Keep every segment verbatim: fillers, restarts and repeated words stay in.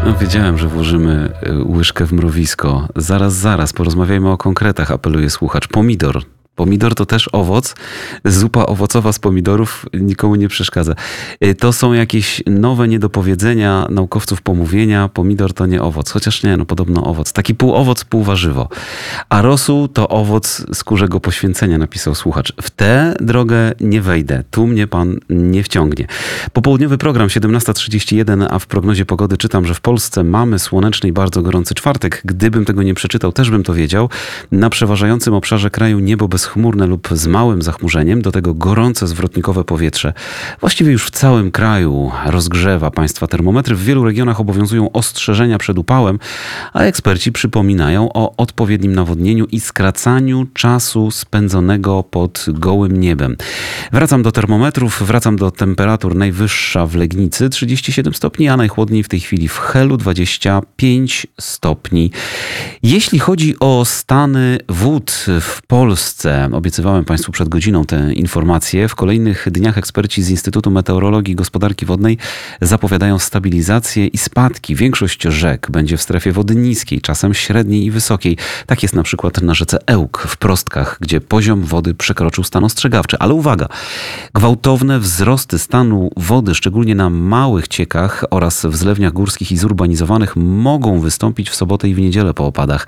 No, wiedziałem, że włożymy łyżkę w mrowisko. Zaraz, zaraz, porozmawiajmy o konkretach, apeluje słuchacz. Pomidor. Pomidor to też owoc. Zupa owocowa z pomidorów nikomu nie przeszkadza. To są jakieś nowe niedopowiedzenia naukowców pomówienia. Pomidor to nie owoc. Chociaż nie, no podobno owoc. Taki pół owoc, pół warzywo. A rosół to owoc z kurzego poświęcenia, napisał słuchacz. W tę drogę nie wejdę. Tu mnie pan nie wciągnie. Popołudniowy program siedemnasta trzydzieści jeden, a w prognozie pogody czytam, że w Polsce mamy słoneczny i bardzo gorący czwartek. Gdybym tego nie przeczytał, też bym to wiedział. Na przeważającym obszarze kraju niebo bezchmurne lub z małym zachmurzeniem, do tego gorące zwrotnikowe powietrze. Właściwie już w całym kraju rozgrzewa państwa termometry. W wielu regionach obowiązują ostrzeżenia przed upałem, a eksperci przypominają o odpowiednim nawodnieniu i skracaniu czasu spędzonego pod gołym niebem. Wracam do termometrów, wracam do temperatur. Najwyższa w Legnicy trzydzieści siedem stopni, a najchłodniej w tej chwili w Helu dwadzieścia pięć stopni. Jeśli chodzi o stany wód w Polsce, obiecywałem Państwu przed godziną tę informację. W kolejnych dniach eksperci z Instytutu Meteorologii i Gospodarki Wodnej zapowiadają stabilizację i spadki. Większość rzek będzie w strefie wody niskiej, czasem średniej i wysokiej. Tak jest na przykład na rzece Ełk w Prostkach, gdzie poziom wody przekroczył stan ostrzegawczy. Ale uwaga, gwałtowne wzrosty stanu wody, szczególnie na małych ciekach oraz w zlewniach górskich i zurbanizowanych, mogą wystąpić w sobotę i w niedzielę po opadach.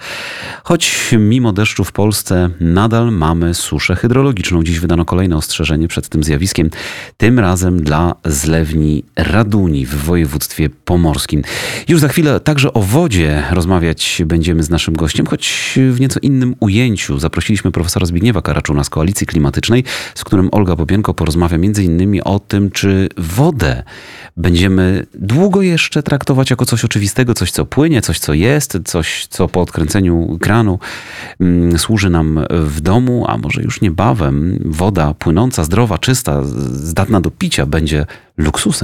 Choć mimo deszczu w Polsce nadal mamy suszę hydrologiczną. Dziś wydano kolejne ostrzeżenie przed tym zjawiskiem, tym razem dla zlewni Raduni w województwie pomorskim. Już za chwilę także o wodzie rozmawiać będziemy z naszym gościem, choć w nieco innym ujęciu. Zaprosiliśmy profesora Zbigniewa Karaczuna z Koalicji Klimatycznej, z którym Olga Bobienko porozmawia między innymi o tym, czy wodę będziemy długo jeszcze traktować jako coś oczywistego, coś co płynie, coś co jest, coś co po odkręceniu kranu mm, służy nam w domu, a może już niebawem woda płynąca, zdrowa, czysta, zdatna do picia będzie luksusem.